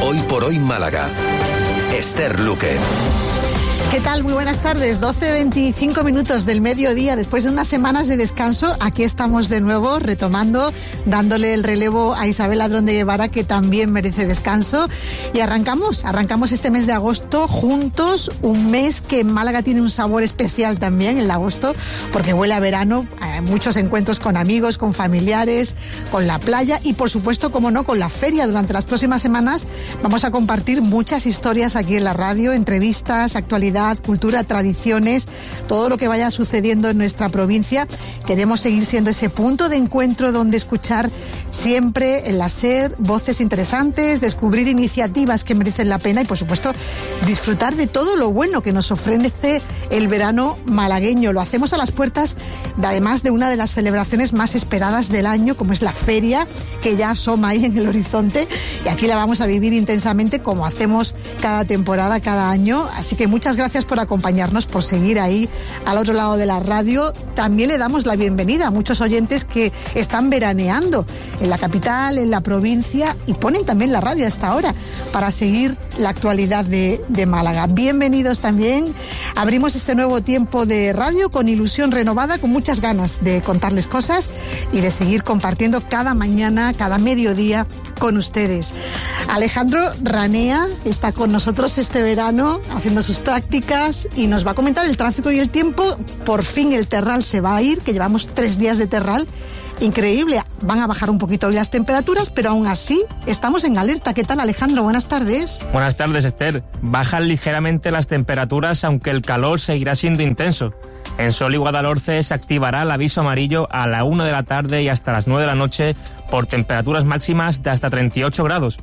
Hoy por hoy Málaga. Esther Luque. ¿Qué tal? Muy buenas tardes. 12:25 minutos del mediodía. Después de unas semanas de descanso, aquí estamos de nuevo retomando, dándole el relevo a Isabel Ladrón de Guevara, que también merece descanso. Y arrancamos este mes de agosto juntos, un mes que en Málaga tiene un sabor especial también, el de agosto, porque huele a verano, muchos encuentros con amigos, con familiares, con la playa y por supuesto, como no, con la feria. Durante las próximas semanas vamos a compartir muchas historias aquí en la radio, entrevistas, actualidad, cultura, tradiciones, todo lo que vaya sucediendo en nuestra provincia. Queremos seguir siendo ese punto de encuentro donde escuchar siempre en la SER voces interesantes, descubrir iniciativas que merecen la pena y, por supuesto, disfrutar de todo lo bueno que nos ofrece el verano malagueño. Lo hacemos a las puertas además de una de las celebraciones más esperadas del año, como es la feria, que ya asoma ahí en el horizonte, y aquí la vamos a vivir intensamente como hacemos cada temporada, cada año. Así que muchas gracias por acompañarnos, por seguir ahí al otro lado de la radio. También le damos la bienvenida a muchos oyentes que están veraneando en la capital, en la provincia, y ponen también la radio a esta hora para seguir la actualidad de Málaga. Bienvenidos también. Abrimos este nuevo tiempo de radio con ilusión renovada, con muchas ganas de contarles cosas y de seguir compartiendo cada mañana, cada mediodía con ustedes. Alejandro Ranea está con nosotros este verano haciendo sus prácticas y nos va a comentar el tráfico y el tiempo. Por fin el terral se va a ir, que llevamos 3 días de terral. Increíble, van a bajar un poquito hoy las temperaturas, pero aún así estamos en alerta. ¿Qué tal, Alejandro? Buenas tardes. Buenas tardes, Esther. Bajan ligeramente las temperaturas, aunque el calor seguirá siendo intenso. En Sol y Guadalhorce se activará el aviso amarillo a la 1 de la tarde y hasta las 9 de la noche por temperaturas máximas de hasta 38 grados.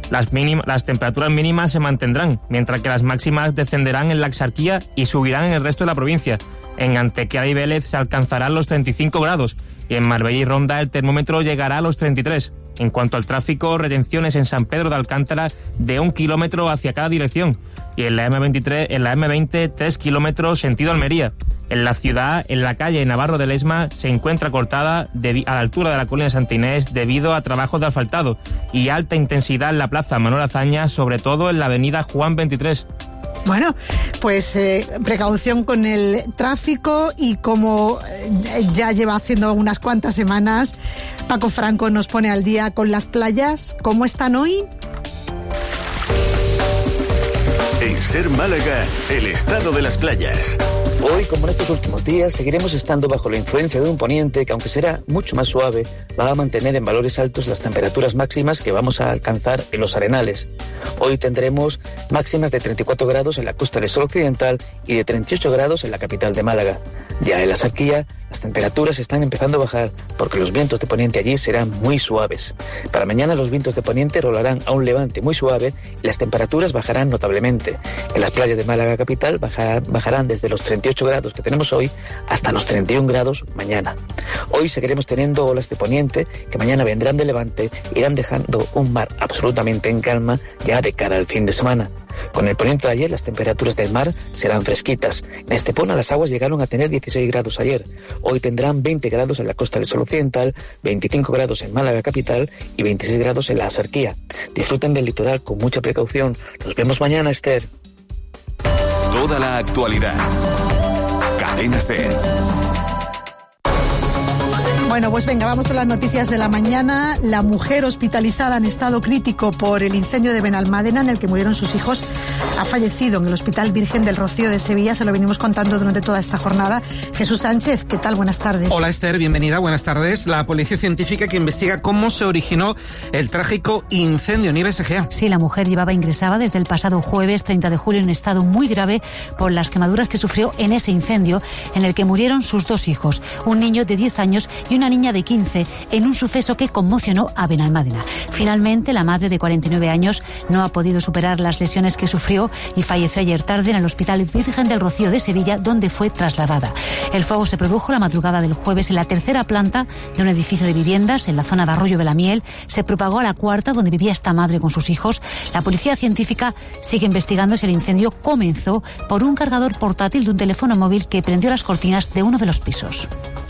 Las temperaturas mínimas se mantendrán, mientras que las máximas descenderán en la Axarquía y subirán en el resto de la provincia. En Antequera y Vélez se alcanzarán los 35 grados y en Marbella y Ronda el termómetro llegará a los 33. En cuanto al tráfico, retenciones en San Pedro de Alcántara de 1 kilómetro hacia cada dirección y en la M20 3 kilómetros sentido Almería. En la ciudad, en la calle Navarro de Lesma se encuentra cortada a la altura de la colina de Santa Inés debido a trabajos de asfaltado y alta intensidad en la plaza Manuel Azaña, sobre todo en la avenida Juan 23. Bueno, pues precaución con el tráfico y como ya lleva haciendo unas cuantas semanas, Paco Franco nos pone al día con las playas. ¿Cómo están hoy? En SER Málaga, el estado de las playas. Hoy, como en estos últimos días, seguiremos estando bajo la influencia de un poniente que, aunque será mucho más suave, va a mantener en valores altos las temperaturas máximas que vamos a alcanzar en los arenales. Hoy tendremos máximas de 34 grados en la costa del Sol Occidental y de 38 grados en la capital de Málaga. Ya en la Axarquía, las temperaturas están empezando a bajar porque los vientos de poniente allí serán muy suaves. Para mañana los vientos de poniente rolarán a un levante muy suave y las temperaturas bajarán notablemente. En las playas de Málaga capital bajarán desde los 38 grados que tenemos hoy hasta los 31 grados mañana. Hoy seguiremos teniendo olas de poniente que mañana vendrán de levante e irán dejando un mar absolutamente en calma ya de cara al fin de semana. Con el poniente de ayer las temperaturas del mar serán fresquitas. En Estepona las aguas llegaron a tener 16 grados ayer. Hoy tendrán 20 grados en la costa del Sol Occidental, 25 grados en Málaga capital y 26 grados en la Axarquía. Disfruten del litoral con mucha precaución. Nos vemos mañana, Esther. Toda la actualidad. Cadena SER. Bueno, pues venga, vamos con las noticias de la mañana. La mujer hospitalizada en estado crítico por el incendio de Benalmádena, en el que murieron sus hijos, ha fallecido en el Hospital Virgen del Rocío de Sevilla. Se lo venimos contando durante toda esta jornada. Jesús Sánchez, ¿qué tal? Buenas tardes. Hola, Esther, bienvenida, buenas tardes. La policía científica que investiga cómo se originó el trágico incendio en Nieves Egea. Sí, la mujer llevaba ingresada desde el pasado jueves 30 de julio en estado muy grave por las quemaduras que sufrió en ese incendio, en el que murieron sus 2 hijos, un niño de 10 años y una niña de 15, en un suceso que conmocionó a Benalmádena. Finalmente, la madre de 49 años no ha podido superar las lesiones que sufrió y falleció ayer tarde en el Hospital Virgen del Rocío de Sevilla, donde fue trasladada. El fuego se produjo la madrugada del jueves en la 3ª planta de un edificio de viviendas en la zona de Arroyo de la Miel. Se propagó a la 4ª, donde vivía esta madre con sus hijos. La policía científica sigue investigando si el incendio comenzó por un cargador portátil de un teléfono móvil que prendió las cortinas de uno de los pisos.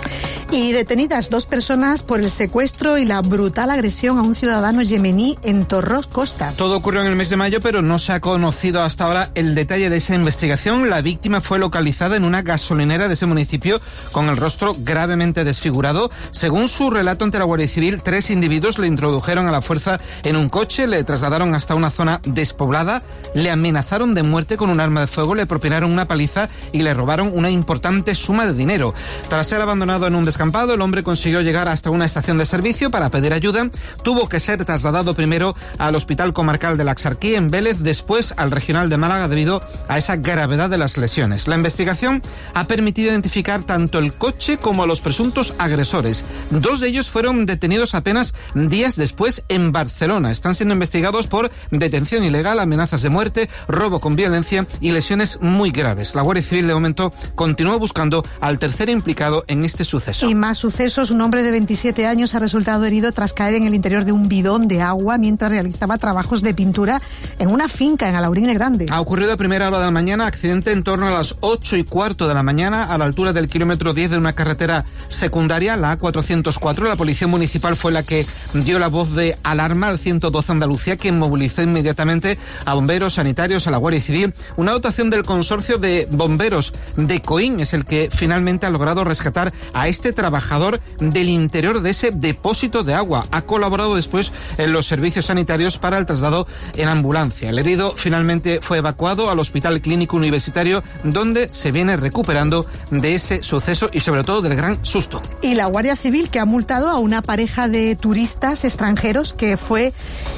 Y detenidas 2 personas por el secuestro y la brutal agresión a un ciudadano yemení en Torros, Costa. Todo ocurrió en el mes de mayo, pero no se ha conocido hasta ahora el detalle de esa investigación. La víctima fue localizada en una gasolinera de ese municipio con el rostro gravemente desfigurado. Según su relato ante la Guardia Civil, 3 individuos le introdujeron a la fuerza en un coche, le trasladaron hasta una zona despoblada, le amenazaron de muerte con un arma de fuego, le propinaron una paliza y le robaron una importante suma de dinero. Tras ser abandonado en un descampado, el hombre consiguió llegar hasta una estación de servicio para pedir ayuda. Tuvo que ser trasladado primero al Hospital Comarcal de la Axarquía en Vélez, después al Regional de Málaga debido a esa gravedad de las lesiones. La investigación ha permitido identificar tanto el coche como a los presuntos agresores. 2 de ellos fueron detenidos apenas días después en Barcelona. Están siendo investigados por detención ilegal, amenazas de muerte, robo con violencia y lesiones muy graves. La Guardia Civil de momento continúa buscando al tercer implicado en este suceso. Y más sucesos. Un hombre de 27 años ha resultado herido tras caer en el interior de un bidón de agua mientras realizaba trabajos de pintura en una finca en Alhaurín el Grande. Ha ocurrido a primera hora de la mañana, accidente en torno a las 8:15 de la mañana a la altura del kilómetro 10 de una carretera secundaria, la A404. La Policía Municipal fue la que dio la voz de alarma al 112 Andalucía, que movilizó inmediatamente a bomberos, sanitarios, a la Guardia Civil. Una dotación del consorcio de bomberos de Coín es el que finalmente ha logrado rescatar a este trabajador del interior de ese depósito de agua. Ha colaborado después en los servicios sanitarios para el traslado en ambulancia. El herido finalmente fue evacuado al Hospital Clínico Universitario, donde se viene recuperando de ese suceso y sobre todo del gran susto. Y la Guardia Civil, que ha multado a una pareja de turistas extranjeros que fue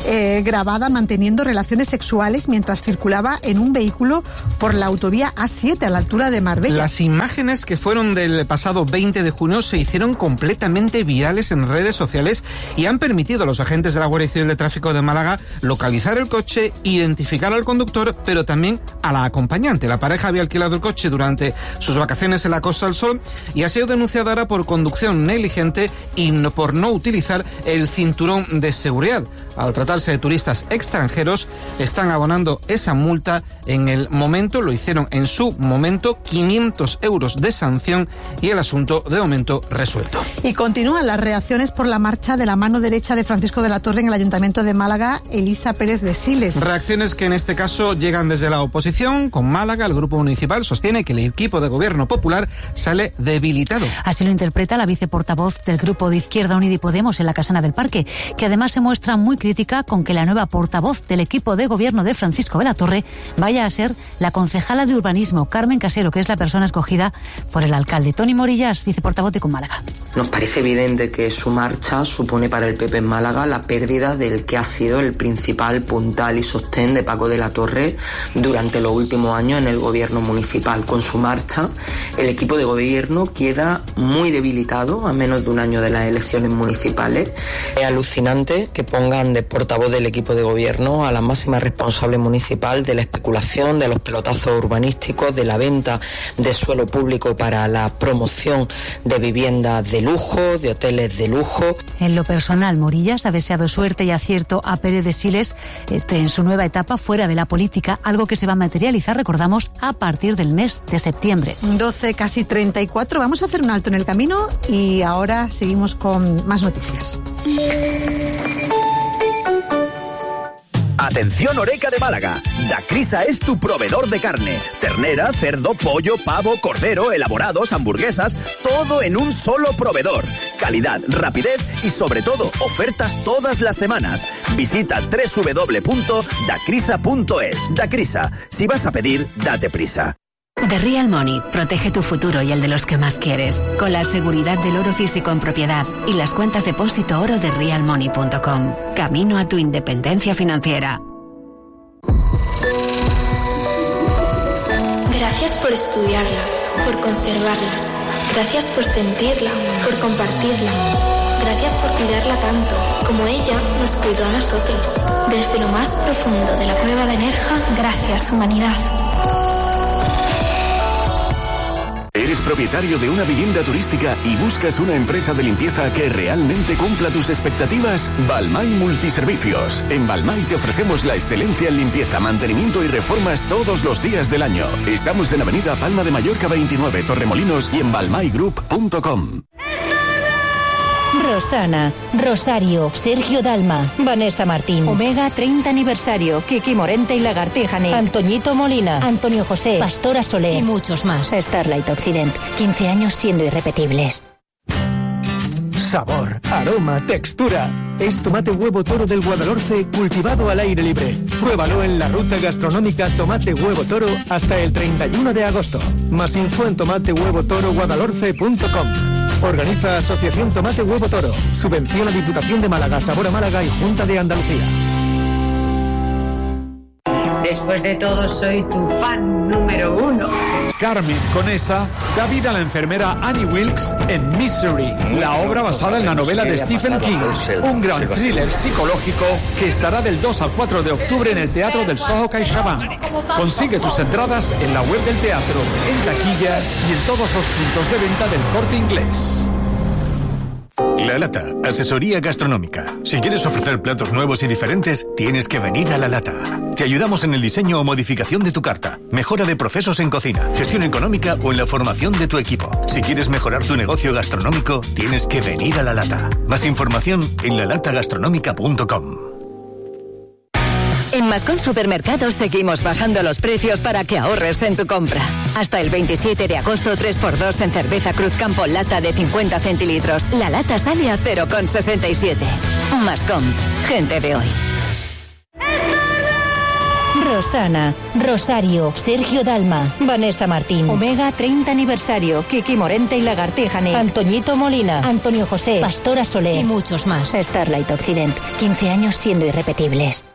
grabada manteniendo relaciones sexuales mientras circulaba en un vehículo por la autovía A7 a la altura de Marbella. Las imágenes, que fueron del pasado 20 de junio, se hicieron completamente virales en redes sociales y han permitido a los agentes de la Guardia Civil de Tráfico de Málaga localizar el coche, identificar al conductor, pero también a la acompañante. La pareja había alquilado el coche durante sus vacaciones en la Costa del Sol y ha sido denunciada ahora por conducción negligente y por no utilizar el cinturón de seguridad. Al tratarse de turistas extranjeros, están abonando esa multa en el momento, lo hicieron en su momento, 500 euros de sanción y el asunto de momento resuelto. Y continúan las reacciones por la marcha de la mano derecha de Francisco de la Torre en el Ayuntamiento de Málaga, Elisa Pérez de Siles. Reacciones que en este caso llegan desde la oposición. Con Málaga, el Grupo Municipal sostiene que el equipo de Gobierno Popular sale debilitado. Así lo interpreta la viceportavoz del Grupo de Izquierda Unida y Podemos en la Casana del Parque, que además se muestra muy crítica con que la nueva portavoz del equipo de gobierno de Francisco de la Torre vaya a ser la concejala de urbanismo, Carmen Casero, que es la persona escogida por el alcalde. Toni Morillas, viceportavoz de Con Málaga. Nos parece evidente que su marcha supone para el PP en Málaga la pérdida del que ha sido el principal puntal y sostén de Paco de la Torre durante los últimos años en el gobierno municipal. Con su marcha, el equipo de gobierno queda muy debilitado a menos de un año de las elecciones municipales. Es alucinante que pongan de portavoz del equipo de gobierno a la máxima responsable municipal de la especulación, de los pelotazos urbanísticos, de la venta de suelo público para la promoción de viviendas de lujo, de hoteles de lujo. En lo personal, Morillas ha deseado suerte y acierto a Pérez de Siles en su nueva etapa fuera de la política, algo que se va a materializar, recordamos, a partir del mes de septiembre. 12, casi 34. Vamos a hacer un alto en el camino y ahora seguimos con más noticias. Atención Oreca de Málaga, Dacrisa es tu proveedor de carne, ternera, cerdo, pollo, pavo, cordero, elaborados, hamburguesas, todo en un solo proveedor. Calidad, rapidez y sobre todo ofertas todas las semanas. Visita www.dacrisa.es. Dacrisa, si vas a pedir, date prisa. The Real Money protege tu futuro y el de los que más quieres, con la seguridad del oro físico en propiedad y las cuentas depósito oro de realmoney.com. Camino a tu independencia financiera. Gracias por estudiarla, por conservarla. Gracias por sentirla, por compartirla. Gracias por cuidarla tanto, como ella nos cuidó a nosotros. Desde lo más profundo de la cueva de Nerja, gracias, humanidad. ¿Eres propietario de una vivienda turística y buscas una empresa de limpieza que realmente cumpla tus expectativas? Balmay Multiservicios. En Balmay te ofrecemos la excelencia en limpieza, mantenimiento y reformas todos los días del año. Estamos en Avenida Palma de Mallorca 29, Torremolinos y en balmaygroup.com. Rosana, Rosario, Sergio Dalma, Vanessa Martín, Omega 30 aniversario, Kiki Morente y Lagartijane, Antoñito Molina, Antonio José, Pastora Soler y muchos más. Starlight Occident, 15 años siendo irrepetibles. Sabor, aroma, textura. Es tomate huevo toro del Guadalhorce cultivado al aire libre. Pruébalo en la ruta gastronómica Tomate Huevo Toro hasta el 31 de agosto. Más info en tomatehuevotoroguadalhorce.com. Organiza Asociación Tomate Huevo Toro. Subvenciona Diputación de Málaga, Sabor a Málaga y Junta de Andalucía. Después de todo, soy tu fan número 1. Carmen Conesa da vida a la enfermera Annie Wilkes en Misery, la obra basada en la novela de Stephen King, un gran thriller psicológico que estará del 2 al 4 de octubre en el Teatro del Soho CaixaBank. Consigue tus entradas en la web del teatro, en taquilla y en todos los puntos de venta del Corte Inglés. La Lata, asesoría gastronómica. Si quieres ofrecer platos nuevos y diferentes, tienes que venir a La Lata. Te ayudamos en el diseño o modificación de tu carta, mejora de procesos en cocina, gestión económica o en la formación de tu equipo. Si quieres mejorar tu negocio gastronómico, tienes que venir a La Lata. Más información en lalatagastronómica.com. En Mascón Supermercados seguimos bajando los precios para que ahorres en tu compra. Hasta el 27 de agosto, 3x2 en cerveza Cruzcampo lata de 50 centilitros. La lata sale a 0,67. Mascón, gente de hoy. Rosana, Rosario, Sergio Dalma, Vanessa Martín, Omega 30 aniversario, Kiki Morente y Lagartijane, Antoñito Molina, Antonio José, Pastora Soler y muchos más. Starlight Occident, 15 años siendo irrepetibles.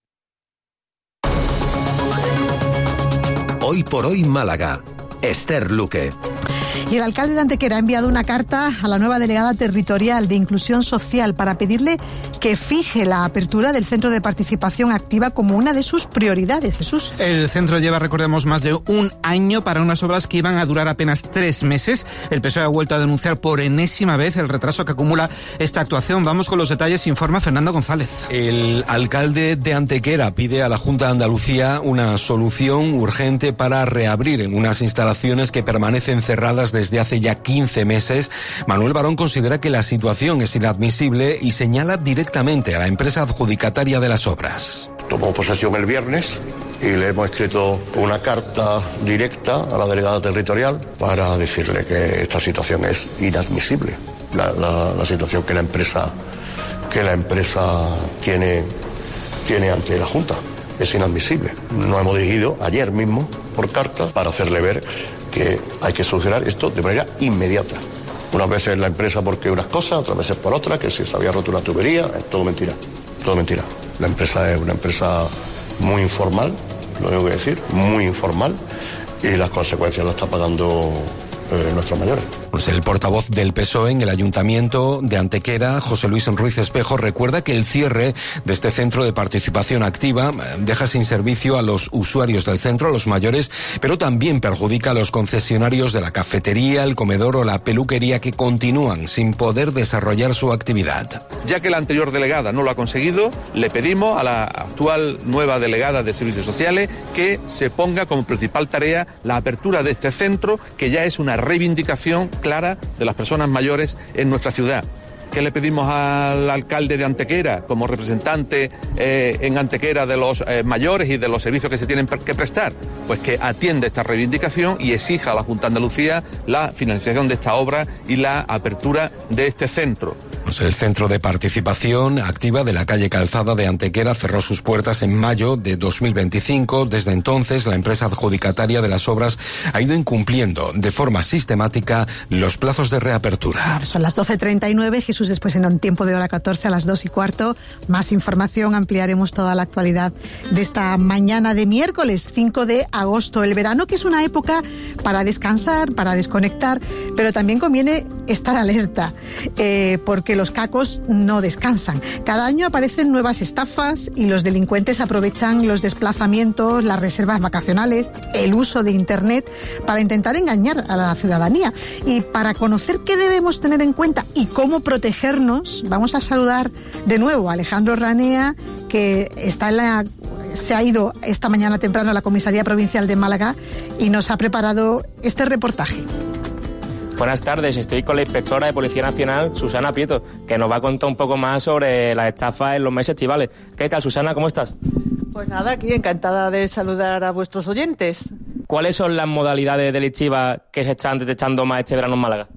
Hoy por hoy Málaga. Esther Luque. Y el alcalde de Antequera ha enviado una carta a la nueva delegada territorial de Inclusión Social para pedirle que fije la apertura del Centro de Participación Activa como una de sus prioridades. Jesús. El centro lleva, recordemos, más de un año para unas obras que iban a durar apenas 3 meses. El PSOE ha vuelto a denunciar por enésima vez el retraso que acumula esta actuación. Vamos con los detalles, informa Fernando González. El alcalde de Antequera pide a la Junta de Andalucía una solución urgente para reabrir en unas instalaciones que permanecen cerradas desde hace ya 15 meses. Manuel Barón considera que la situación es inadmisible y señala directamente a la empresa adjudicataria de las obras. Tomó posesión el viernes y le hemos escrito una carta directa a la delegada territorial para decirle que esta situación es inadmisible. La situación que la empresa tiene ante la Junta es inadmisible. Nos hemos dirigido ayer mismo por carta para hacerle ver que hay que solucionar esto de manera inmediata. Unas veces la empresa porque unas cosas, otras veces por otras, que si se había roto una tubería, es todo mentira, todo mentira. La empresa es una empresa muy informal, lo tengo que decir, muy informal, y las consecuencias las está pagando nuestros mayores. Pues el portavoz del PSOE en el Ayuntamiento de Antequera, José Luis Ruiz Espejo, recuerda que el cierre de este centro de participación activa deja sin servicio a los usuarios del centro, a los mayores, pero también perjudica a los concesionarios de la cafetería, el comedor o la peluquería que continúan sin poder desarrollar su actividad. Ya que la anterior delegada no lo ha conseguido, le pedimos a la actual nueva delegada de Servicios Sociales que se ponga como principal tarea la apertura de este centro, que ya es una reivindicación clara de las personas mayores en nuestra ciudad. ¿Qué le pedimos al alcalde de Antequera como representante en Antequera de los mayores y de los servicios que se tienen que prestar? Pues que atienda esta reivindicación y exija a la Junta de Andalucía la finalización de esta obra y la apertura de este centro. Pues el Centro de Participación Activa de la calle Calzada de Antequera cerró sus puertas en mayo de 2025. Desde entonces, la empresa adjudicataria de las obras ha ido incumpliendo de forma sistemática los plazos de reapertura. Son las 12:39, Jesús, después en un tiempo de hora 14 a las 2:15. Más información, ampliaremos toda la actualidad de esta mañana de miércoles 5 de agosto. El verano, que es una época para descansar, para desconectar, pero también conviene estar alerta, porque los cacos no descansan. Cada año aparecen nuevas estafas y los delincuentes aprovechan los desplazamientos, las reservas vacacionales, el uso de Internet para intentar engañar a la ciudadanía. Y para conocer qué debemos tener en cuenta y cómo protegernos, vamos a saludar de nuevo a Alejandro Ranea, que se ha ido esta mañana temprano a la Comisaría Provincial de Málaga y nos ha preparado este reportaje. Buenas tardes, estoy con la inspectora de Policía Nacional, Susana Prieto, que nos va a contar un poco más sobre las estafas en los meses estivales. ¿Qué tal, Susana? ¿Cómo estás? Pues nada, aquí encantada de saludar a vuestros oyentes. ¿Cuáles son las modalidades delictivas que se están detectando más este verano en Málaga?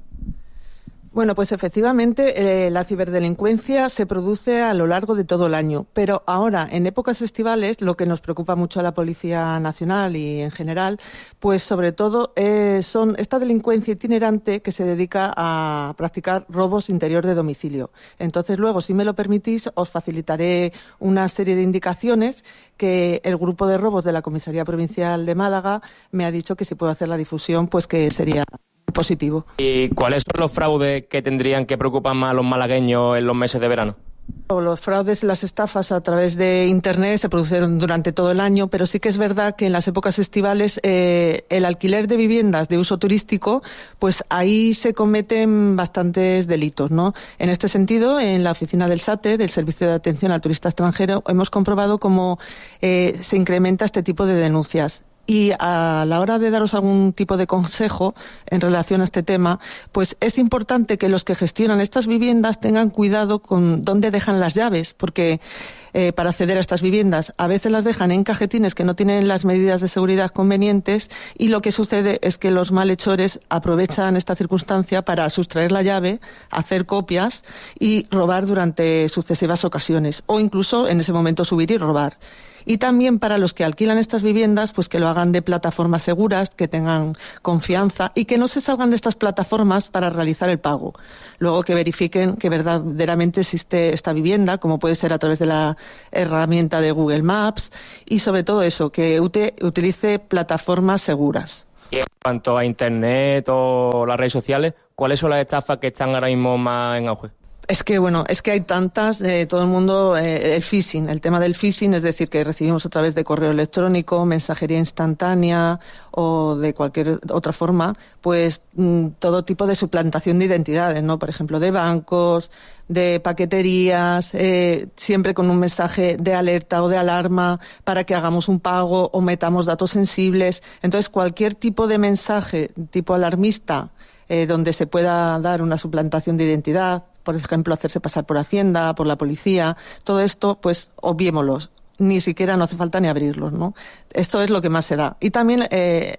Bueno, pues efectivamente la ciberdelincuencia se produce a lo largo de todo el año, pero ahora, en épocas estivales, lo que nos preocupa mucho a la Policía Nacional y en general, pues sobre todo son esta delincuencia itinerante que se dedica a practicar robos interior de domicilio. Entonces, luego, si me lo permitís, os facilitaré una serie de indicaciones que el grupo de robos de la Comisaría Provincial de Málaga me ha dicho que si puedo hacer la difusión, pues que sería positivo. ¿Y cuáles son los fraudes que tendrían que preocupar más a los malagueños en los meses de verano? Los fraudes y las estafas a través de Internet se producen durante todo el año, pero sí que es verdad que en las épocas estivales el alquiler de viviendas de uso turístico, pues ahí se cometen bastantes delitos, ¿no? En este sentido, en la oficina del SATE, del Servicio de Atención al Turista Extranjero, hemos comprobado cómo se incrementa este tipo de denuncias. Y a la hora de daros algún tipo de consejo en relación a este tema, pues es importante que los que gestionan estas viviendas tengan cuidado con dónde dejan las llaves, porque para acceder a estas viviendas a veces las dejan en cajetines que no tienen las medidas de seguridad convenientes, y lo que sucede es que los malhechores aprovechan esta circunstancia para sustraer la llave, hacer copias y robar durante sucesivas ocasiones, o incluso en ese momento subir y robar. Y también para los que alquilan estas viviendas, pues que lo hagan de plataformas seguras, que tengan confianza y que no se salgan de estas plataformas para realizar el pago. Luego que verifiquen que verdaderamente existe esta vivienda, como puede ser a través de la herramienta de Google Maps, y sobre todo eso, que utilice plataformas seguras. Y en cuanto a Internet o las redes sociales, ¿cuáles son las estafas que están ahora mismo más en auge? Es que hay tantas, todo el mundo, el phishing, el tema del phishing, es decir, que recibimos a través de correo electrónico, mensajería instantánea o de cualquier otra forma, pues todo tipo de suplantación de identidades, ¿no? Por ejemplo, de bancos, de paqueterías, siempre con un mensaje de alerta o de alarma para que hagamos un pago o metamos datos sensibles. Entonces, cualquier tipo de mensaje tipo alarmista donde se pueda dar una suplantación de identidad, por ejemplo, hacerse pasar por Hacienda, por la policía, todo esto, pues obviémoslos. Ni siquiera no hace falta ni abrirlos, ¿no? Esto es lo que más se da. Y también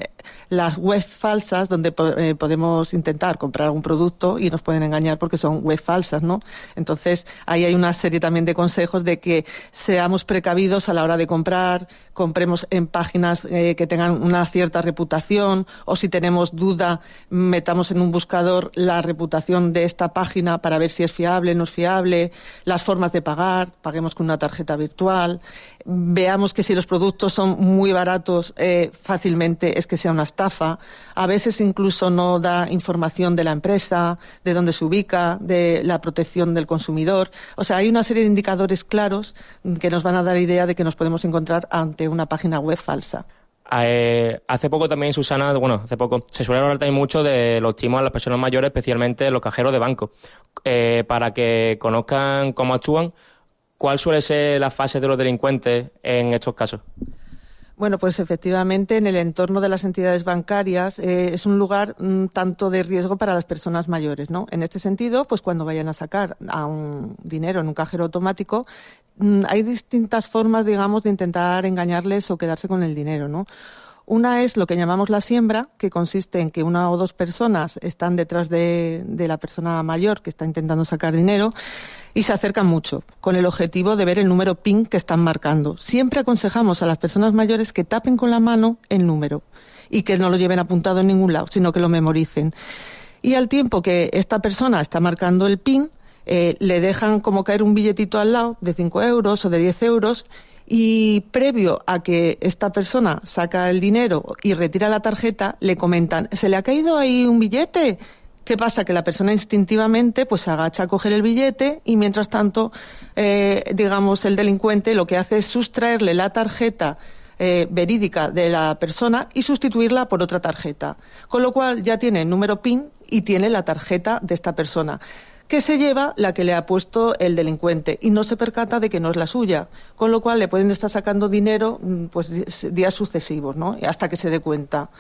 las webs falsas, donde podemos intentar comprar algún producto y nos pueden engañar porque son webs falsas, ¿no? Entonces, ahí hay una serie también de consejos de que seamos precavidos a la hora de comprar, compremos en páginas que tengan una cierta reputación, o si tenemos duda, metamos en un buscador la reputación de esta página para ver si es fiable, no es fiable, las formas de pagar, paguemos con una tarjeta virtual. Veamos que si los productos son muy baratos, fácilmente es que sea una estafa. A veces incluso no da información de la empresa, de dónde se ubica, de la protección del consumidor. O sea, hay una serie de indicadores claros que nos van a dar idea de que nos podemos encontrar ante una página web falsa. Hace poco también, Susana, se suele hablar también mucho de los timos a las personas mayores, especialmente los cajeros de banco. Para que conozcan cómo actúan, ¿cuál suele ser la fase de los delincuentes en estos casos? Bueno, pues efectivamente en el entorno de las entidades bancarias es un lugar tanto de riesgo para las personas mayores, ¿no? En este sentido, pues cuando vayan a sacar un dinero en un cajero automático, hay distintas formas, digamos, de intentar engañarles o quedarse con el dinero, ¿no? Una es lo que llamamos la siembra, que consiste en que una o dos personas están detrás de la persona mayor que está intentando sacar dinero y se acercan mucho, con el objetivo de ver el número PIN que están marcando. Siempre aconsejamos a las personas mayores que tapen con la mano el número y que no lo lleven apuntado en ningún lado, sino que lo memoricen. Y al tiempo que esta persona está marcando el PIN, le dejan como caer un billetito al lado de 5 euros o de 10 euros, y previo a que esta persona saca el dinero y retira la tarjeta, le comentan, ¿se le ha caído ahí un billete? ¿Qué pasa? Que la persona instintivamente pues se agacha a coger el billete y mientras tanto, digamos, el delincuente lo que hace es sustraerle la tarjeta verídica de la persona y sustituirla por otra tarjeta. Con lo cual ya tiene el número PIN y tiene la tarjeta de esta persona, que se lleva la que le ha puesto el delincuente y no se percata de que no es la suya, con lo cual le pueden estar sacando dinero pues días sucesivos, ¿no? Hasta que se dé cuenta.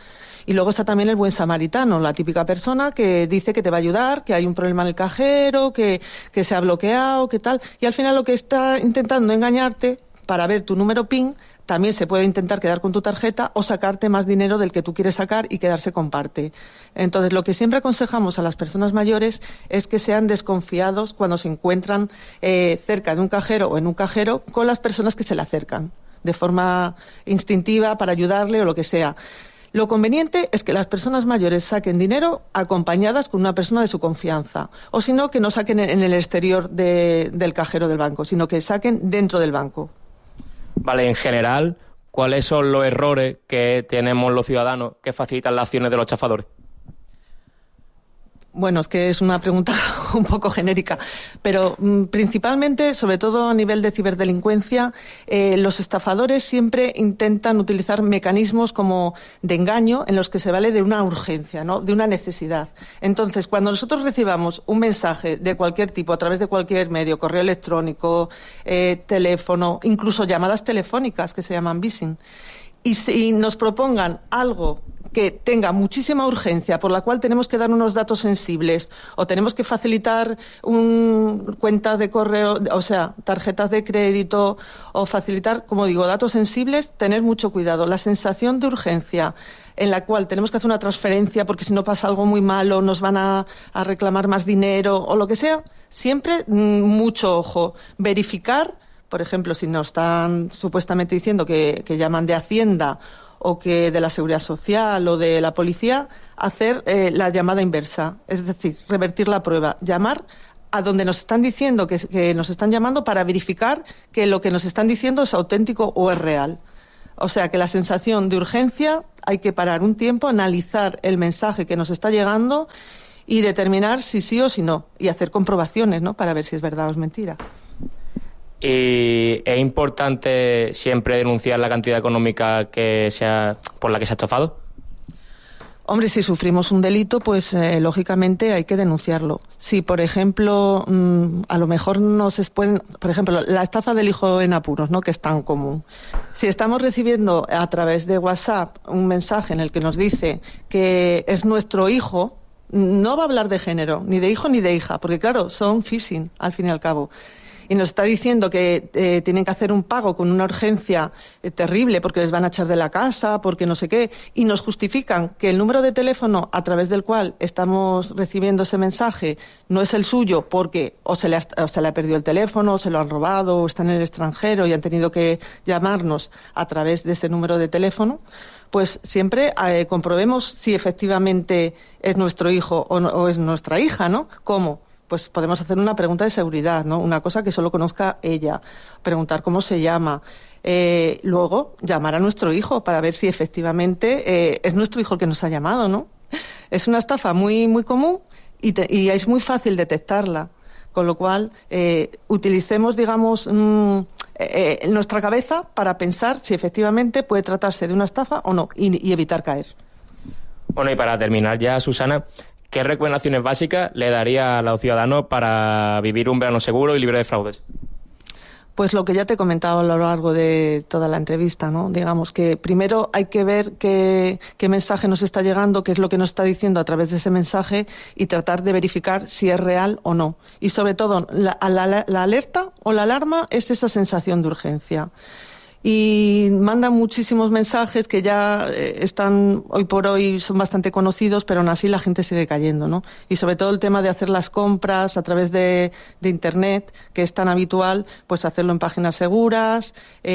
Y luego está también el buen samaritano, la típica persona que dice que te va a ayudar, que hay un problema en el cajero, que se ha bloqueado, que tal. Y al final lo que está intentando engañarte para ver tu número PIN, también se puede intentar quedar con tu tarjeta o sacarte más dinero del que tú quieres sacar y quedarse con parte. Entonces, lo que siempre aconsejamos a las personas mayores es que sean desconfiados cuando se encuentran cerca de un cajero o en un cajero con las personas que se le acercan, de forma instintiva para ayudarle o lo que sea. Lo conveniente es que las personas mayores saquen dinero acompañadas con una persona de su confianza. O si no, que no saquen en el exterior del cajero del banco, sino que saquen dentro del banco. Vale, en general, ¿cuáles son los errores que tenemos los ciudadanos que facilitan las acciones de los estafadores? Bueno, es que es una pregunta un poco genérica, pero principalmente, sobre todo a nivel de ciberdelincuencia, los estafadores siempre intentan utilizar mecanismos como de engaño en los que se vale de una urgencia, ¿no? De una necesidad. Entonces, cuando nosotros recibamos un mensaje de cualquier tipo, a través de cualquier medio, correo electrónico, teléfono, incluso llamadas telefónicas que se llaman phishing, y si nos propongan algo que tenga muchísima urgencia, por la cual tenemos que dar unos datos sensibles o tenemos que facilitar cuentas de correo, o sea, tarjetas de crédito o facilitar, como digo, datos sensibles, tener mucho cuidado. La sensación de urgencia en la cual tenemos que hacer una transferencia porque si no pasa algo muy malo nos van a reclamar más dinero o lo que sea, siempre mucho ojo. Verificar, por ejemplo, si nos están supuestamente diciendo que llaman de Hacienda o que de la Seguridad Social o de la Policía, hacer la llamada inversa, es decir, revertir la prueba, llamar a donde nos están diciendo que nos están llamando para verificar que lo que nos están diciendo es auténtico o es real. O sea, que la sensación de urgencia hay que parar un tiempo, analizar el mensaje que nos está llegando y determinar si sí o si no, y hacer comprobaciones, ¿no?, para ver si es verdad o es mentira. ¿Y es importante siempre denunciar la cantidad económica por la que se ha estafado? Hombre, si sufrimos un delito, pues lógicamente hay que denunciarlo. Si, por ejemplo, a lo mejor por ejemplo, la estafa del hijo en apuros, ¿no?, que es tan común. Si estamos recibiendo a través de WhatsApp un mensaje en el que nos dice que es nuestro hijo, no va a hablar de género, ni de hijo ni de hija, porque claro, son phishing, al fin y al cabo. Y nos está diciendo que tienen que hacer un pago con una urgencia terrible porque les van a echar de la casa, porque no sé qué, y nos justifican que el número de teléfono a través del cual estamos recibiendo ese mensaje no es el suyo porque o se le ha perdido el teléfono, o se lo han robado, o está en el extranjero y han tenido que llamarnos a través de ese número de teléfono, pues siempre comprobemos si efectivamente es nuestro hijo o es nuestra hija, ¿no? ¿Cómo? Pues podemos hacer una pregunta de seguridad, ¿no? Una cosa que solo conozca ella, preguntar cómo se llama, luego llamar a nuestro hijo para ver si efectivamente es nuestro hijo el que nos ha llamado, ¿no? Es una estafa muy, muy común y es muy fácil detectarla, con lo cual utilicemos, digamos, nuestra cabeza para pensar si efectivamente puede tratarse de una estafa o no y evitar caer. Bueno, y para terminar ya, Susana, ¿qué recomendaciones básicas le daría a los ciudadanos para vivir un verano seguro y libre de fraudes? Pues lo que ya te he comentado a lo largo de toda la entrevista, ¿no? Digamos que primero hay que ver qué mensaje nos está llegando, qué es lo que nos está diciendo a través de ese mensaje y tratar de verificar si es real o no. Y sobre todo, la alerta o la alarma es esa sensación de urgencia. Y mandan muchísimos mensajes que ya están hoy por hoy son bastante conocidos, pero aún así la gente sigue cayendo, ¿no? Y sobre todo el tema de hacer las compras a través de Internet, que es tan habitual, pues hacerlo en páginas seguras,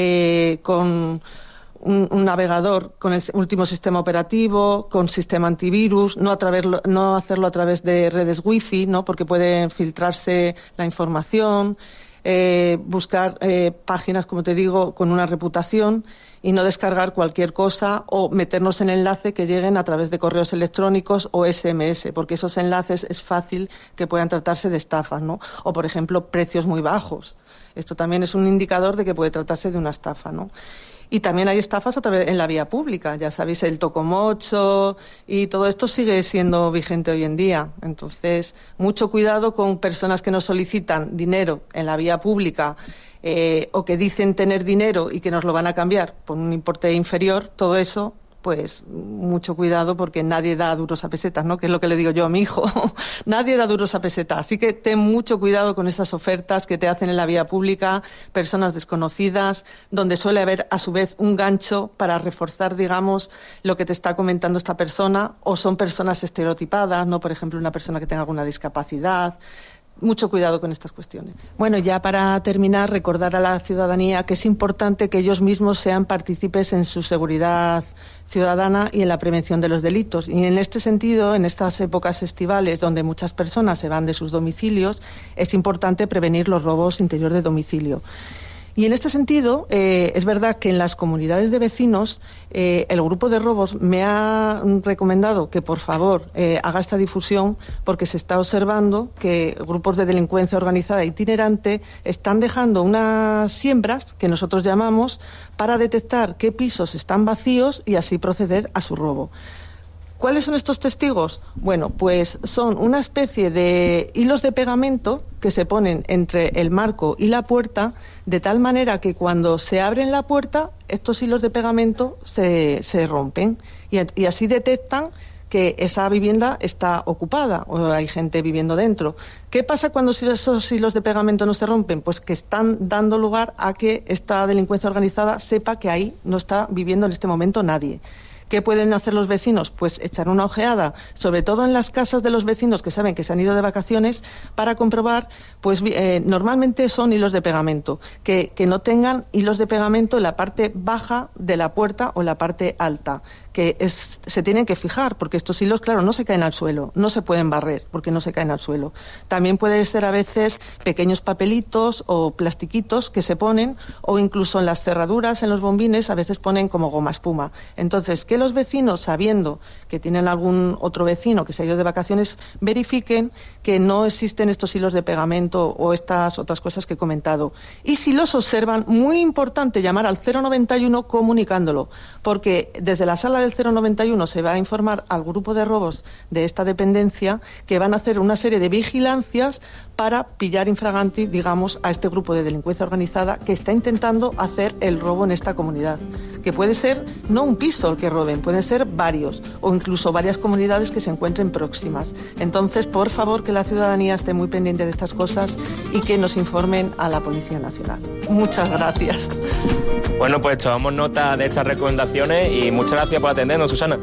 con un navegador con el último sistema operativo, con sistema antivirus, no hacerlo a través de redes wifi, ¿no? Porque puede filtrarse la información. Buscar páginas, como te digo, con una reputación y no descargar cualquier cosa o meternos en enlace que lleguen a través de correos electrónicos o SMS, porque esos enlaces es fácil que puedan tratarse de estafas, ¿no? O, por ejemplo, precios muy bajos. Esto también es un indicador de que puede tratarse de una estafa, ¿no? Y también hay estafas en la vía pública, ya sabéis, el tocomocho y todo esto sigue siendo vigente hoy en día. Entonces, mucho cuidado con personas que nos solicitan dinero en la vía pública o que dicen tener dinero y que nos lo van a cambiar por un importe inferior. Todo eso, pues mucho cuidado, porque nadie da duros a pesetas, ¿no? Que es lo que le digo yo a mi hijo. Nadie da duros a pesetas. Así que ten mucho cuidado con estas ofertas que te hacen en la vía pública, personas desconocidas, donde suele haber a su vez un gancho para reforzar, digamos, lo que te está comentando esta persona, o son personas estereotipadas, ¿no? Por ejemplo, una persona que tenga alguna discapacidad. Mucho cuidado con estas cuestiones. Bueno, ya para terminar, recordar a la ciudadanía que es importante que ellos mismos sean partícipes en su seguridad ciudadana y en la prevención de los delitos. Y en este sentido, en estas épocas estivales donde muchas personas se van de sus domicilios, es importante prevenir los robos interior de domicilio. Y en este sentido, es verdad que en las comunidades de vecinos, el grupo de robos me ha recomendado que por favor haga esta difusión, porque se está observando que grupos de delincuencia organizada itinerante están dejando unas siembras, que nosotros llamamos, para detectar qué pisos están vacíos y así proceder a su robo. ¿Cuáles son estos testigos? Bueno, pues son una especie de hilos de pegamento que se ponen entre el marco y la puerta, de tal manera que cuando se abren la puerta, estos hilos de pegamento se rompen y así detectan que esa vivienda está ocupada o hay gente viviendo dentro. ¿Qué pasa cuando esos hilos de pegamento no se rompen? Pues que están dando lugar a que esta delincuencia organizada sepa que ahí no está viviendo en este momento nadie. ¿Qué pueden hacer los vecinos? Pues echar una ojeada, sobre todo en las casas de los vecinos que saben que se han ido de vacaciones, para comprobar, pues normalmente son hilos de pegamento, que no tengan hilos de pegamento en la parte baja de la puerta o en la parte alta, que se tienen que fijar, porque estos hilos, claro, no se caen al suelo, no se pueden barrer porque no se caen al suelo. También puede ser a veces pequeños papelitos o plastiquitos que se ponen, o incluso en las cerraduras, en los bombines, a veces ponen como goma espuma. Entonces, que los vecinos, sabiendo que tienen algún otro vecino que se ha ido de vacaciones, verifiquen que no existen estos hilos de pegamento o estas otras cosas que he comentado. Y si los observan, muy importante llamar al 091 comunicándolo, porque desde la sala del 091 se va a informar al grupo de robos de esta dependencia, que van a hacer una serie de vigilancias para pillar infraganti, digamos, a este grupo de delincuencia organizada que está intentando hacer el robo en esta comunidad. Que puede ser no un piso el que roben, pueden ser varios o incluso varias comunidades que se encuentren próximas. Entonces, por favor, que la ciudadanía esté muy pendiente de estas cosas y que nos informen a la Policía Nacional. Muchas gracias. Bueno, pues tomamos nota de estas recomendaciones y muchas gracias por atendernos, Susana.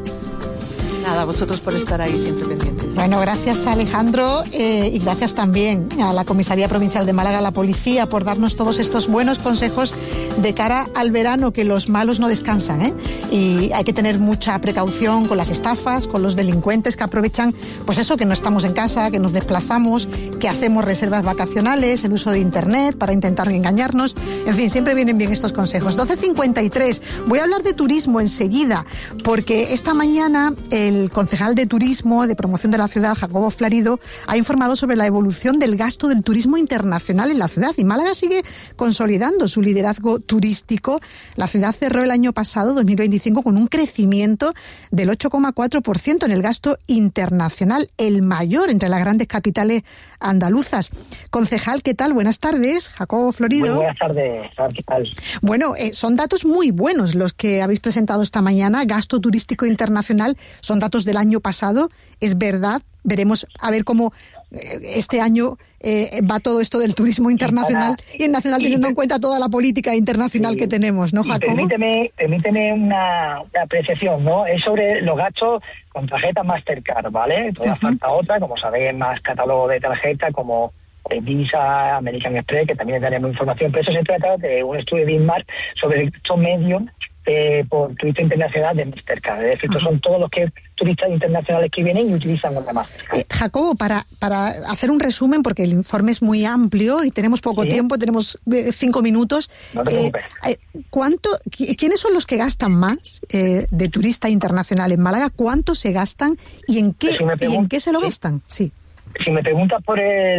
Nada, vosotros por estar ahí siempre pendientes. Bueno, gracias Alejandro y gracias también a la Comisaría Provincial de Málaga, a la Policía, por darnos todos estos buenos consejos de cara al verano, que los malos no descansan, ¿eh? Y hay que tener mucha precaución con las estafas, con los delincuentes que aprovechan, pues eso, que no estamos en casa, que nos desplazamos, que hacemos reservas vacacionales, el uso de Internet para intentar engañarnos. En fin, siempre vienen bien estos consejos. 12:53. Voy a hablar de turismo enseguida, porque esta mañana el concejal de Turismo, de Promoción de la Ciudad, Jacobo Florido, ha informado sobre la evolución del gasto del turismo internacional en la ciudad, y Málaga sigue consolidando su liderazgo turístico. La ciudad cerró el año pasado, 2025, con un crecimiento del 8,4% en el gasto internacional, el mayor entre las grandes capitales andaluzas. Concejal, ¿qué tal? Buenas tardes, Jacobo Florido. Muy buenas tardes, ¿qué tal? Bueno, son datos muy buenos los que habéis presentado esta mañana. Gasto turístico internacional, son datos del año pasado, es verdad. Veremos a ver cómo este año va todo esto del turismo internacional y nacional, teniendo en cuenta toda la política internacional que tenemos, ¿no, Jacobo? Permíteme una apreciación, ¿no? Es sobre los gastos con tarjeta Mastercard, ¿vale? Todavía falta otra, como sabéis, más catálogo de tarjeta como Visa, American Express, que también daremos información, pero eso se trata de un estudio de INMAR sobre estos medios por turista internacional de Mastercard. Es decir, estos son todos los turistas internacionales que vienen y utilizan una Mastercard. Jacobo, para hacer un resumen, porque el informe es muy amplio y tenemos poco tiempo, tenemos 5 minutos. No te preocupes. ¿Quiénes son los que gastan más de turista internacional en Málaga? ¿Cuánto se gastan y en qué se lo gastan? Sí. Si me preguntas por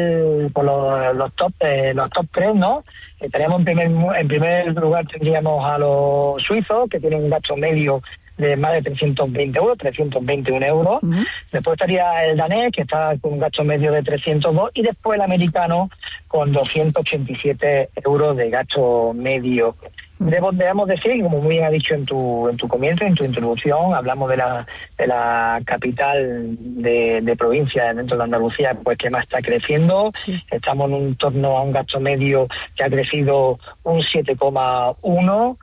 los top 3, ¿no? Estaríamos en primer lugar, tendríamos a los suizos, que tienen un gasto medio de más de 320 euros, 321 euros. Después estaría el danés, que está con un gasto medio de 302, y después el americano con 287 euros de gasto medio. Debemos decir, como muy bien ha dicho en tu comienzo, en tu introducción, hablamos de la capital de provincia dentro de Andalucía, pues que más está creciendo. Sí. Estamos en torno a un gasto medio que ha crecido un 7,1%.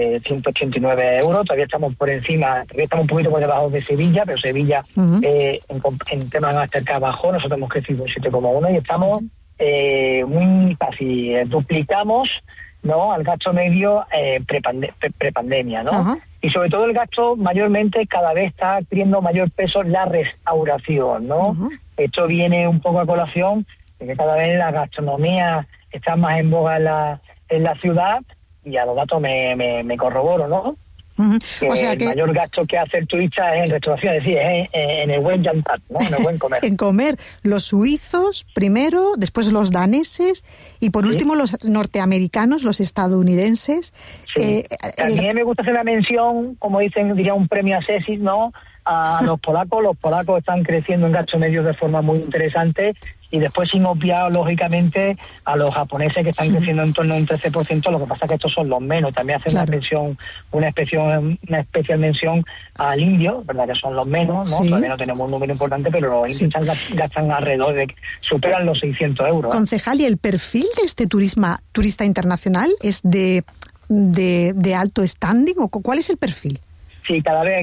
189 euros, todavía estamos por encima, todavía estamos un poquito por debajo de Sevilla, pero Sevilla en temas más cerca bajó, nosotros hemos crecido un 7,1 y estamos muy casi duplicamos, ¿no?, al gasto medio prepandemia, ¿no? Y sobre todo el gasto mayormente cada vez está adquiriendo mayor peso la restauración, ¿no? Esto viene un poco a colación de que cada vez la gastronomía está más en boga en la ciudad. Y a los datos me corroboro, ¿no? O sea que el mayor gasto que hace el turista es en restauración, es decir, es en el buen jantar, ¿no? En el buen comer. En comer. Los suizos primero, después los daneses y por último los norteamericanos, los estadounidenses. Sí. También me gusta hacer la mención, como diría un premio a Cesis, ¿no?, a los polacos. Los polacos están creciendo en gasto medio de forma muy interesante. Y después, sin obviar, lógicamente, a los japoneses que están creciendo en torno a un 13%, lo que pasa es que estos son los menos. También hacen una especial mención al indio, ¿verdad?, que son los menos, ¿no? Todavía no tenemos un número importante, pero los indios gastan alrededor superan los 600 euros. Concejal, ¿y el perfil de este turista internacional es de alto standing o cuál es el perfil? Sí, cada vez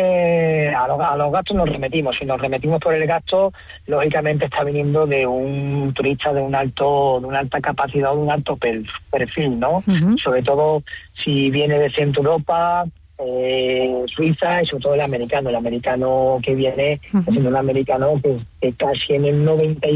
a los gastos nos remetimos. Si nos remetimos por el gasto, lógicamente está viniendo de un turista de una alta capacidad, de un alto perfil, ¿no? Sobre todo si viene de Centro Europa, Suiza, y sobre todo el americano que viene, siendo un americano que casi en el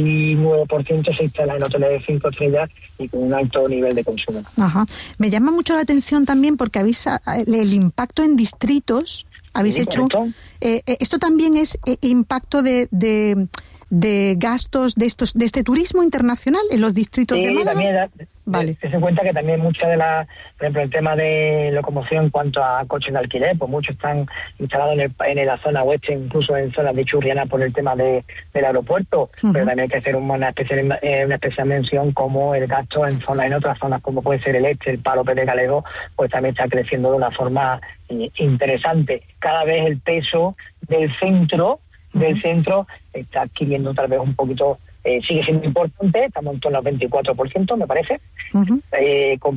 99% se instala en hoteles de 5 estrellas y con un alto nivel de consumo. Me llama mucho la atención también porque el impacto en distritos habéis hecho. Esto también es impacto de gastos de este turismo internacional en los distritos de Málaga. También vale. Se cuenta que también muchas de por ejemplo, el tema de locomoción en cuanto a coches de alquiler, pues muchos están instalados en la zona oeste, incluso en zonas de Churriana por el tema del aeropuerto, pero también hay que hacer una especial mención como el gasto en otras zonas como puede ser el este, el Palo, Pérez Gallego, pues también está creciendo de una forma interesante. Cada vez el peso del centro está adquiriendo tal vez un poquito, sigue siendo importante, estamos en torno al 24%, me parece,